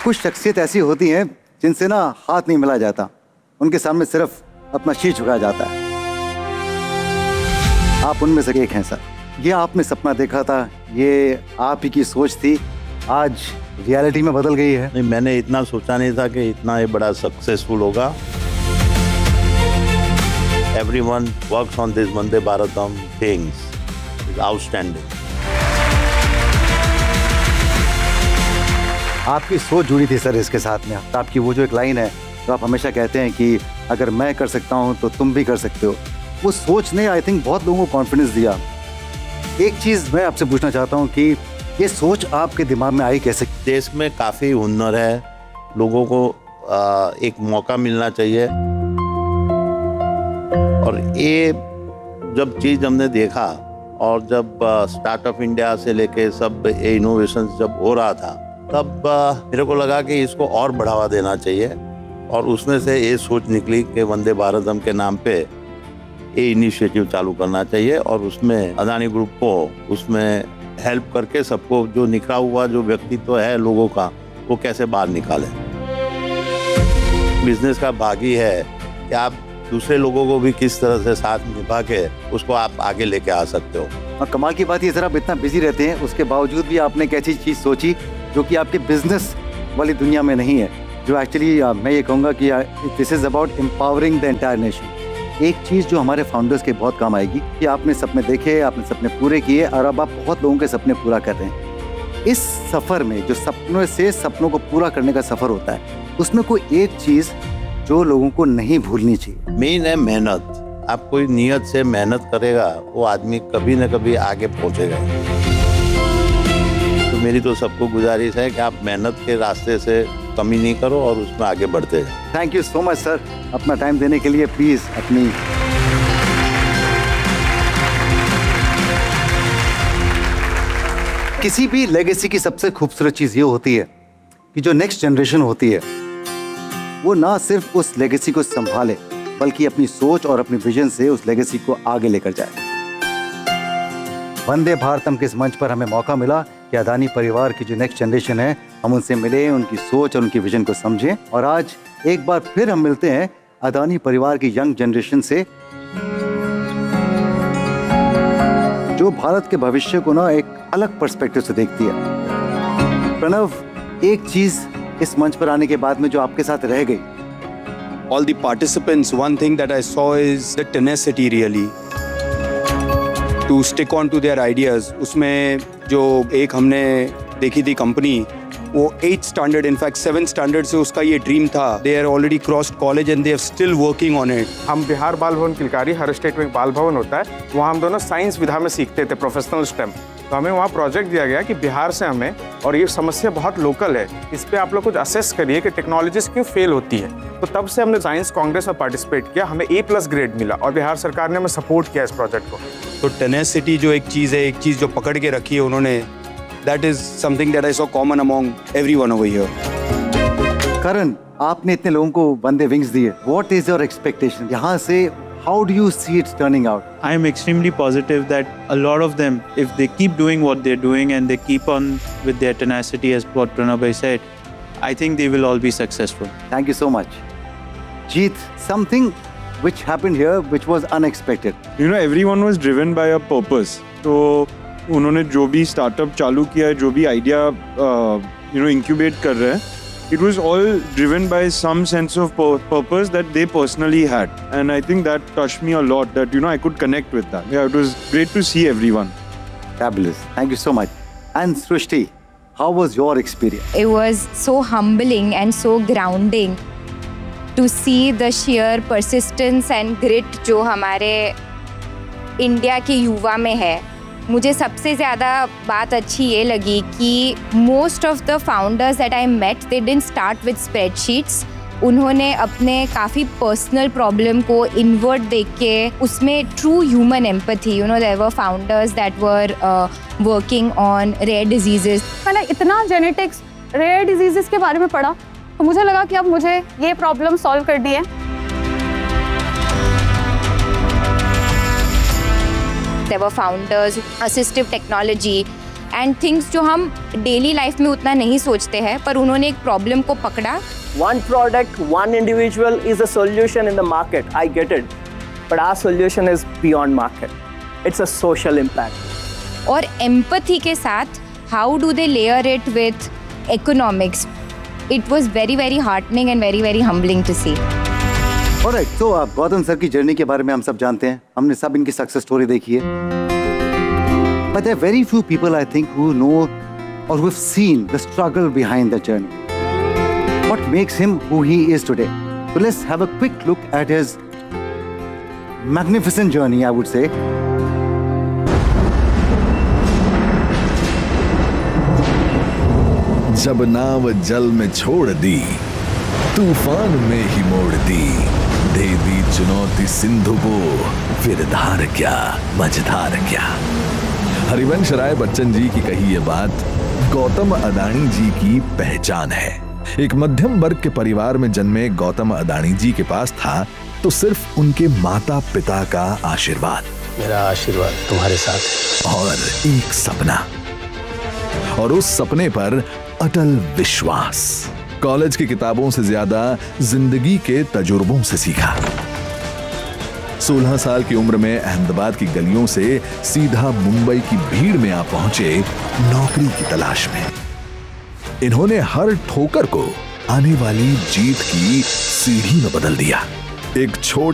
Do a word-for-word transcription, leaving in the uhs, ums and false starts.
कुछ शख्सियत ऐसी होती हैं जिनसे ना हाथ नहीं मिला जाता, उनके सामने सिर्फ अपना शीश झुकाया जाता है। आप उनमें से एक हैं सर। ये आपने सपना देखा था, ये आप ही की सोच थी, आज रियलिटी में बदल गई है। नहीं, मैंने इतना सोचा नहीं था कि इतना ये बड़ा सक्सेसफुल होगा। Everyone works on this Vande Bharatam things. It's outstanding. आपकी सोच जुड़ी थी सर इसके साथ में। आपकी वो जो एक लाइन है तो आप हमेशा कहते हैं कि अगर मैं कर सकता हूँ तो तुम भी कर सकते हो। वो सोच ने आई थिंक बहुत लोगों को कॉन्फिडेंस दिया। एक चीज़ मैं आपसे पूछना चाहता हूँ कि ये सोच आपके दिमाग में आई कैसे? देश में काफ़ी हुनर है, लोगों को आ, एक मौका मिलना चाहिए। और ये जब चीज़ हमने देखा और जब स्टार्टअप इंडिया से लेके सब ये इनोवेशन जब हो रहा था, तब आ, मेरे को लगा कि इसको और बढ़ावा देना चाहिए। और उसमें से ये सोच निकली कि वंदे भारतम के नाम पे ये इनिशिएटिव चालू करना चाहिए और उसमें अदानी ग्रुप को उसमें हेल्प करके सबको जो निखरा हुआ जो व्यक्तित्व है लोगों का वो कैसे बाहर निकालें। बिजनेस का भाग ही है कि आप दूसरे लोगों को भी किस तरह से साथ निभा के उसको आप आगे लेके आ सकते हो। और कमाल की बात ये सर, आप इतना बिजी रहते हैं उसके बावजूद भी आपने एक ऐसी चीज़ सोची जो कि आपके बिजनेस वाली दुनिया में नहीं है, जो एक्चुअली मैं ये कहूँगा कि this is about empowering the entire nation. एक चीज़ जो हमारे फाउंडर्स के बहुत काम आएगी कि आपने सपने देखे, आपने सपने पूरे किए और अब आप बहुत लोगों के सपने पूरा कर रहे हैं। इस सफ़र में जो सपनों से सपनों को पूरा करने का सफ़र होता है, उसमें कोई एक चीज़ जो लोगों को नहीं भूलनी चाहिए। मेन है मेहनत। आप कोई नियत से मेहनत करेगा वो आदमी कभी न कभी आगे पहुंचेगा। तो मेरी तो सबको गुजारिश है कि आप मेहनत के रास्ते से कमी नहीं करो और उसमें आगे बढ़ते जाओ। Thank you so much sir, अपना टाइम देने के लिए। प्लीज अपनी किसी भी लेगेसी की सबसे खूबसूरत चीज ये होती है कि जो नेक्स्ट जनरेशन होती है वो ना सिर्फ उस लेगेसी को संभाले बल्कि अपनी सोच और अपनी विजन से उस लेगेसी को आगे लेकर जाए। वंदे भारतम के इस मंच पर हमें मौका मिला कि अदानी परिवार की जो नेक्स्ट जनरेशन है हम उनसे मिले, उनकी सोच और उनकी विजन को समझें। और आज एक बार फिर हम मिलते हैं अदानी परिवार की यंग जनरेशन से, जो भारत के भविष्य को ना एक अलग पर्सपेक्टिव से देखती है। प्रणव, एक चीज इस मंच पर आने के बाद में जो आपके साथ रह गई। All the participants, one thing that I saw is the tenacity really to stick on to their ideas. उसमें जो एक हमने देखी थी कंपनी, वो eighth standard, in fact seventh standard से उसका ये ड्रीम था। They are already crossed college and they are still working on it. हम बिहार बाल भवन किलकारी, हर स्टेट में एक बाल भवन होता है, वहाँ हम दोनों साइंस विधा में सीखते थे, प्रोफेशनल स्टेम। तो हमें वहाँ प्रोजेक्ट दिया गया कि बिहार से हमें, और ये समस्या बहुत लोकल है, इस पे आप लोग कुछ असेस करिए कि टेक्नोलॉजीज क्यों फेल होती है। तो तब से हमने साइंस कांग्रेस में पार्टिसिपेट किया, हमें ए प्लस ग्रेड मिला और बिहार सरकार ने हमें सपोर्ट किया इस प्रोजेक्ट को। तो टेनेसिटी जो एक चीज़ है, एक चीज़ जो पकड़ के रखी है उन्होंने, that is something that I saw common among everyone over here. करण, आपने इतने लोगों को वंदे विंग्स दिए, what is your expectation? यहाँ से how do you see it turning out? I am extremely positive that a lot of them, if they keep doing what they're doing and they keep on with their tenacity, as what Pranab said, I think they will all be successful. Thank you so much. Jeet, something which happened here which was unexpected. You know, everyone was driven by a purpose. तो उन्होंने जो भी startup चालू किया है, जो भी idea you know incubate कर रहे हैं, it was all driven by some sense of purpose that they personally had, and I think that touched me a lot, that you know I could connect with that. Yeah, it was great to see everyone. Fabulous. Thank you so much. And Srushti, how was your experience? It was so humbling and so grounding to see the sheer persistence and grit जो हमारे India के युवा में है। मुझे सबसे ज़्यादा बात अच्छी ये लगी कि most of the founders that I met, they didn't start with spreadsheets. उन्होंने अपने काफ़ी पर्सनल प्रॉब्लम को इन्वर्ट देख के उसमें true human empathy, you know, there were founders that were working on rare diseases. मैंने इतना जेनेटिक्स, रेयर डिजीजेस के बारे में पढ़ा तो मुझे लगा कि अब मुझे ये प्रॉब्लम सॉल्व करनी है। There were founders, assistive technology, and things जो हम डेली लाइफ में उतना नहीं सोचते हैं, पर उन्होंने एक प्रॉब्लम को पकड़ा. One product, one individual is a solution in the market. I get it. But our solution is beyond market. It's a social impact. और empathy के साथ how do they layer it with economics? It was very very heartening and very very humbling to see. Alright, so uh, Gautam sir की journey के बारे में हम सब जानते हैं, हमने सब इनकी सक्सेस स्टोरी देखी है. But there are very few people, I think, who know or who have seen the struggle behind the journey. What makes him who he is today? So let's have a quick look at his magnificent journey, I would say. जब नाव जल में छोड़ दी, तूफान में ही मोड़ दी, दे दी चुनौती सिंधु को, फिर धार क्या मझधार क्या. हरिवंश राय बच्चन जी की कही ये बात गौतम अदानी जी की पहचान है. एक मध्यम वर्ग के परिवार में जन्मे गौतम अदानी जी के पास था तो सिर्फ उनके माता पिता का आशीर्वाद. मेरा आशीर्वाद तुम्हारे साथ है. और एक सपना, और उस सपने पर अटल विश्वास. कॉलेज की किताबों से ज्यादा जिंदगी के तजुर्बों से सीखा. सोलह साल की उम्र में अहमदाबाद की गलियों से सीधा मुंबई की भीड़ में आ पहुंचे नौकरी की तलाश में. इन्होंने हर ठोकर को आने वाली जीत की सीढ़ी में बदल दिया. एक छोटे